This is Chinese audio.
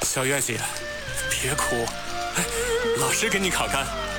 小月姐，别哭，老师给你烤干。